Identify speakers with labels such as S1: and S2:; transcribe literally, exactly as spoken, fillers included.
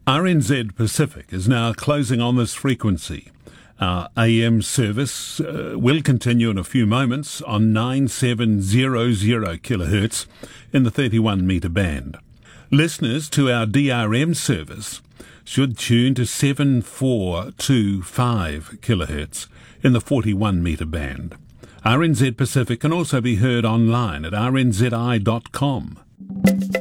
S1: R N Z Pacific is now closing on this frequency. Our A M service uh, will continue in a few moments on nine seven hundred kilohertz in the thirty-one metre band. Listeners to our D R M service should tune to seven four two five kilohertz in the forty-one metre band. R N Z Pacific can also be heard online at r n z i dot com.